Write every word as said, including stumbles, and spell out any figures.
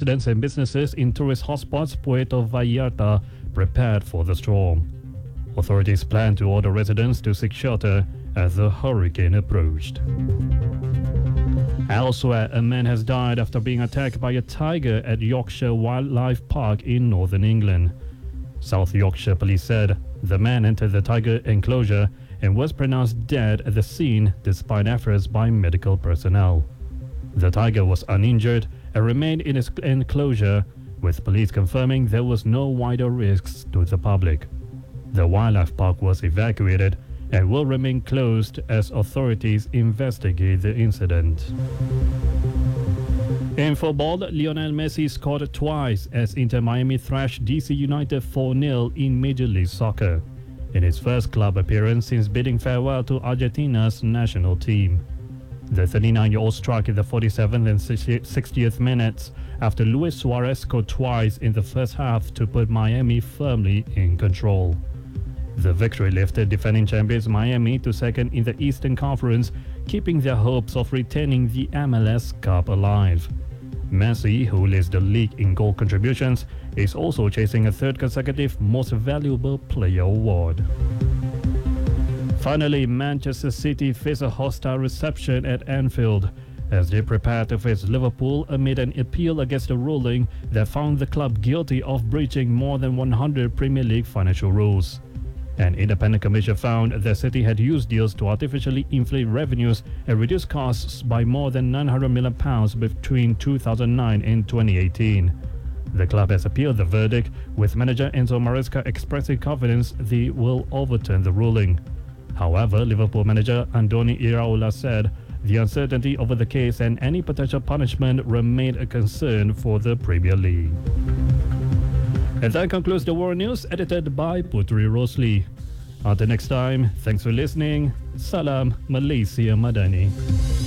residents and businesses in tourist hotspots Puerto Vallarta prepared for the storm. Authorities plan to order residents to seek shelter as the hurricane approached. Elsewhere, a man has died after being attacked by a tiger at Yorkshire Wildlife Park in northern England. South Yorkshire Police said the man entered the tiger enclosure and was pronounced dead at the scene despite efforts by medical personnel. The tiger was uninjured and remained in its enclosure, with police confirming there was no wider risks to the public. The wildlife park was evacuated and will remain closed as authorities investigate the incident. In football, Lionel Messi scored twice as Inter Miami thrashed D C United four nil in Major League Soccer, in his first club appearance since bidding farewell to Argentina's national team. The thirty-nine-year-old struck in the forty-seventh and sixtieth minutes after Luis Suarez scored twice in the first half to put Miami firmly in control. The victory lifted defending champions Miami to second in the Eastern Conference, keeping their hopes of retaining the M L S Cup alive. Messi, who leads the league in goal contributions, is also chasing a third consecutive Most Valuable Player award. Finally, Manchester City face a hostile reception at Anfield as they prepare to face Liverpool amid an appeal against a ruling that found the club guilty of breaching more than one hundred Premier League financial rules. An independent commission found that City had used deals to artificially inflate revenues and reduce costs by more than nine hundred million pounds between two thousand nine and twenty eighteen. The club has appealed the verdict, with manager Enzo Maresca expressing confidence they will overturn the ruling. However, Liverpool manager Andoni Iraola said the uncertainty over the case and any potential punishment remained a concern for the Premier League. And that concludes the World News, edited by Putri Rosli. Until next time, thanks for listening. Salam Malaysia Madani.